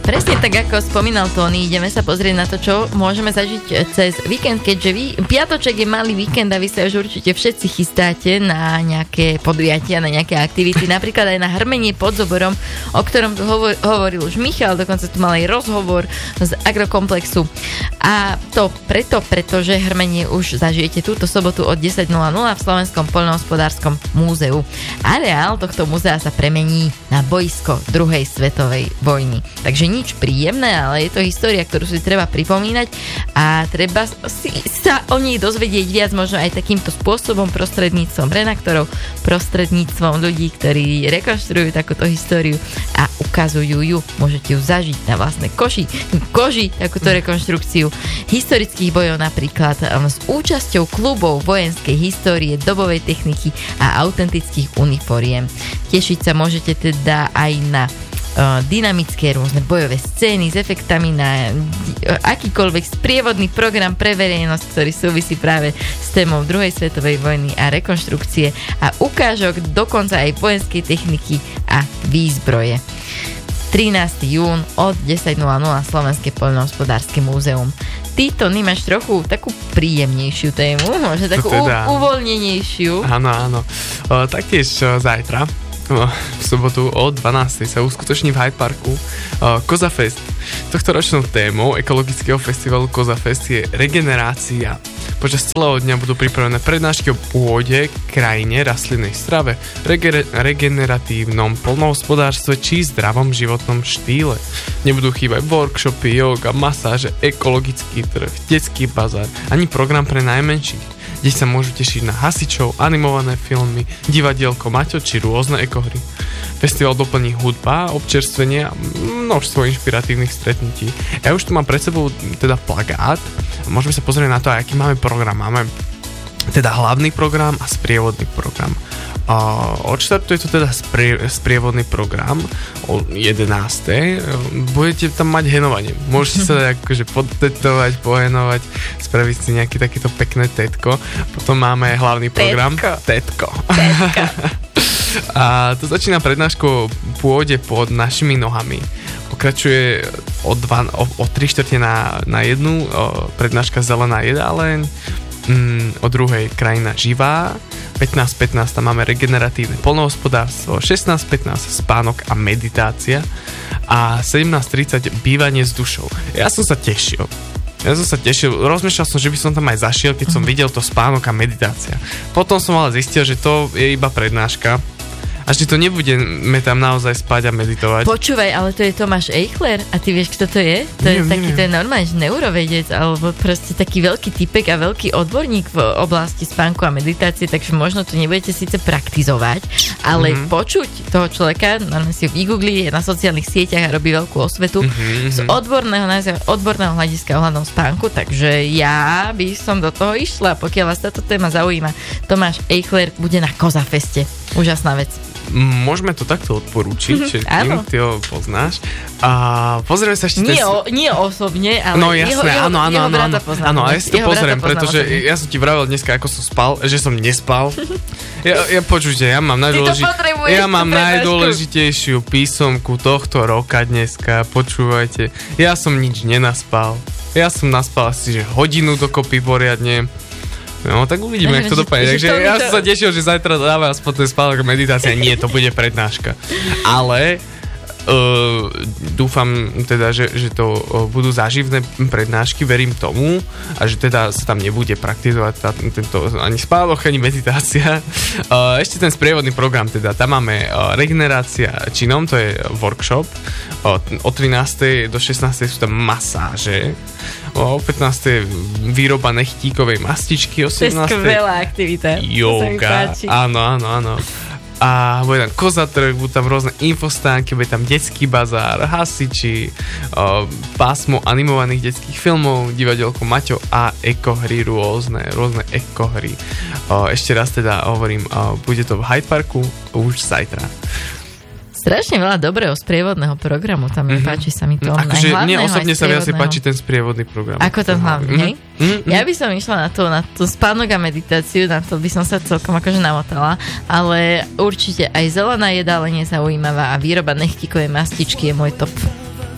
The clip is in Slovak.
Presne tak, ako spomínal Tony, ideme sa pozrieť na to, čo môžeme zažiť cez víkend, keďže piatoček je malý víkend a vy sa už určite všetci chystáte na nejaké podujatia, na nejaké aktivity, napríklad aj na hrmenie pod Zoborom, o ktorom tu hovoril už Michal, dokonca tu mal aj rozhovor z Agrokomplexu. A to pretože hrmenie už zažijete túto sobotu od 10:00 v Slovenskom poľnohospodárskom múzeu. Areál tohto múzea sa premení na boisko druhej svetovej vojny. Takže nič príjemné, ale je to história, ktorú si treba pripomínať a treba si sa o nej dozvedieť viac možno aj takýmto spôsobom, prostredníctvom redaktorov, prostredníctvom ľudí, ktorí rekonštruujú takúto históriu a ukazujú ju. Môžete ju zažiť na vlastné koži takúto rekonštrukciu historických bojov napríklad s účasťou klubov vojenskej histórie, dobovej techniky a autentických uniforiem. Tešiť sa môžete teda aj na dynamické rôzne bojové scény s efektami, na akýkoľvek sprievodný program pre verejnosť, ktorý súvisí práve s témou druhej svetovej vojny a rekonštrukcie a ukážok dokonca aj vojenskej techniky a výzbroje. 13. jún od 10:00 Slovenské poľnohospodárske múzeum. Ty, Tony, máš trochu takú príjemnejšiu tému, možno takú uvoľnenejšiu. Áno. Taktiež zajtra v sobotu o 12:00 sa uskutoční v Hyde Parku Koza Fest. Tohtoročnou témou ekologického festivalu Koza Fest je regenerácia. Počas celého dňa budú pripravené prednášky o pôde, krajine, rastlinnej strave, regeneratívnom poľnohospodárstve či zdravom životnom štýle. Nebudú chýbať workshopy, yoga, masáže, ekologický trh, detský bazár, ani program pre najmenších, kde sa môžu tešiť na hasičov, animované filmy, divadielko Maťo či rôzne ekohry. Festival doplní hudba, občerstvenie a množstvo inšpiratívnych stretnutí. Ja už tu mám pred sebou teda plagát a môžeme sa pozrieť na to, aký máme program. Máme teda hlavný program a sprievodný program. Odštartuje to teda sprievodný program o 11:00. Budete tam mať henovanie. Môžete sa akože podtetovať, pohenovať, spraviť si nejaké takéto pekné tetko. Potom máme hlavný program. Tetko. A to začína prednáškou pôde pod našimi nohami. Pokračuje o 3/4 na jednu prednáška Zelená jedáleň, o druhej Krajina živá, 15:15 tam máme regeneratívne poľnohospodárstvo, 16:15 spánok a meditácia a 17:30 bývanie s dušou. Ja som sa tešil, rozmýšľal som, že by som tam aj zašiel, keď som videl to spánok a meditácia. Potom som ale zistil, že to je iba prednáška a že to nebudeme tam naozaj spať a meditovať. Počúvaj, ale to je Tomáš Eichler a ty vieš, kto to je? To je normálne neurovedec alebo proste taký veľký typek a veľký odborník v oblasti spánku a meditácie, takže možno to nebudete síce praktizovať, ale počuť toho človeka, normálne si ho vygooglí, je na sociálnych sieťach a robí veľkú osvetu z odborného hľadiska ohľadom spánku, takže ja by som do toho išla, pokiaľ vás táto téma zaujíma. Tomáš Eichler bude na Koza Feste. Úžasná vec. Môžeme to takto odporúčiť, že ty ho poznáš. A pozrieme sa ešte... Nie osobne, ale no, jasné, jeho brata poznám. Áno, ja si to pozriem, pretože ja som ti vravel dneska, ako som spal, že som nespal. Ja počujte, ja mám najdôležitejšiu písomku tohto roka dneska. Počúvajte, ja som nič nenaspal. Ja som naspal asi že hodinu dokopy poriadne. No, tak uvidíme, jak to dopadne. Takže ja som sa tešil, že zajtra dávam aspoň ten spánok a meditácia. Nie, to bude prednáška. Ale dúfam teda, že to budú záživné prednášky, verím tomu, a že teda sa tam nebude praktizovať tento ani spánok, ani meditácia. Ešte ten sprievodný program, teda tam máme regenerácia činom, to je workshop. Od 13. do 16. sú tam masáže. O 15. výroba nechtíkovej mastičky, 18. To je skvelá aktivita. Yoga. Áno. A bude tam kozatrh, budú tam rôzne infostánky, bude tam detský bazár, hasiči, pásmo animovaných detských filmov, divadielko Maťo a ekohry rôzne ekohry. Ešte raz teda hovorím, bude to v Hyde Parku už zajtra. Strašne veľa dobrého sprievodného programu, tam páči sa mi to. Akože mne osobne sa viac páči ten sprievodný program. Ako ten hlavný, hej? Ja by som išla na tú spánok a meditáciu, na to by som sa celkom akože namotala, ale určite aj Zelená jedáleň je zaujímavá a výroba nechtíkovej mastičky je môj top.